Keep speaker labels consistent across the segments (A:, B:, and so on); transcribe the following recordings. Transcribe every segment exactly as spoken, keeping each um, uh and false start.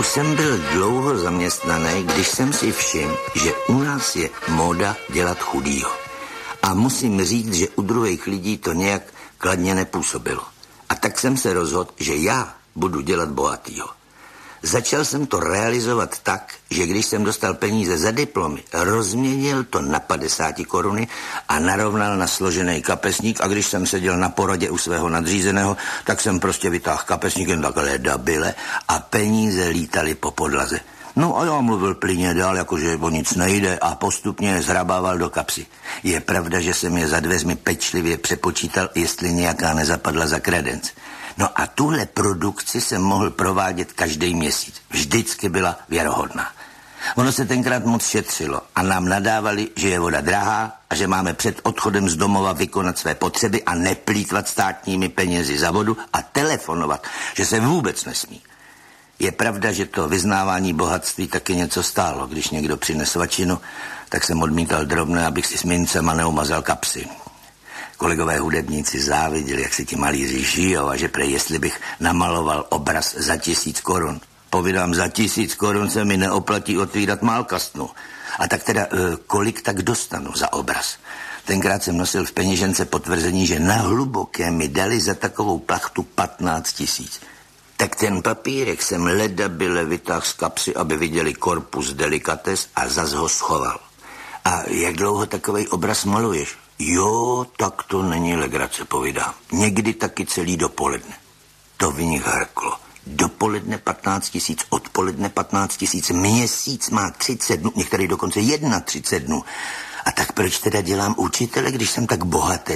A: Už jsem byl dlouho zaměstnaný, když jsem si všiml, že u nás je móda dělat chudýho. A musím říct, že u druhých lidí to nějak kladně nepůsobilo. A tak jsem se rozhodl, že já budu dělat bohatýho. Začal jsem to realizovat tak, že když jsem dostal peníze za diplomy, rozměnil to na padesát koruny a narovnal na složený kapesník, a když jsem seděl na poradě u svého nadřízeného, tak jsem prostě vytáhl kapesník jen takhle dabile a peníze lítaly po podlaze. No a já mluvil plyně dál, jakože o nic nejde, a postupně je zhrabával do kapsy. Je pravda, že jsem je za dveřmi pečlivě přepočítal, jestli nějaká nezapadla za kredenc. No a tuhle produkci jsem mohl provádět každý měsíc. Vždycky byla věrohodná. Ono se tenkrát moc šetřilo a nám nadávali, že je voda drahá a že máme před odchodem z domova vykonat své potřeby a neplýtvat státními penězi za vodu a telefonovat, že se vůbec nesmí. Je pravda, že to vyznávání bohatství taky něco stálo. Když někdo přines svačinu, tak jsem odmítal drobné, abych si s mincema neumazal kapsy. Kolegové hudebníci záviděli, jak si ti malíři žijou a že prej, jestli bych namaloval obraz za tisíc korun. Povídám, za tisíc korun se mi neoplatí otvírat málkastnu. A tak teda, kolik tak dostanu za obraz? Tenkrát jsem nosil v peněžence potvrzení, že na hluboké mi dali za takovou plachtu patnáct tisíc. Tak ten papírek jsem ledabyle vytáhl z kapsy, aby viděli korpus delikates, a zas ho schoval. A jak dlouho takovej obraz maluješ? Jo, tak to není legrace, povídám. Někdy taky celý dopoledne. To v nich hrklo. Dopoledne patnáct tisíc, odpoledne patnáct tisíc, měsíc má třicet dnů, některý dokonce třicet jedna dnů. A tak proč teda dělám učitele, když jsem tak bohatý?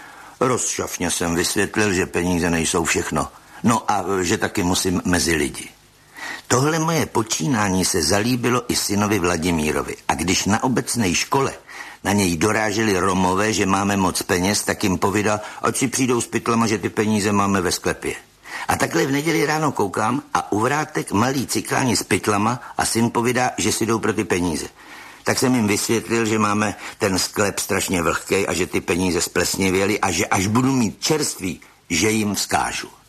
A: Rozšafně jsem vysvětlil, že peníze nejsou všechno. No a že taky musím mezi lidi. Tohle moje počínání se zalíbilo i synovi Vladimírovi. A když na obecné škole na něj doráželi Romové, že máme moc peněz, tak jim povídal, ať si přijdou s pytlama, že ty peníze máme ve sklepě. A takhle v neděli ráno koukám a u vrátek malý cikáni s pytlama a syn povídá, že si jdou pro ty peníze. Tak jsem jim vysvětlil, že máme ten sklep strašně vlhkej a že ty peníze splesnivěly a že až budu mít čerství, že jim vzkážu.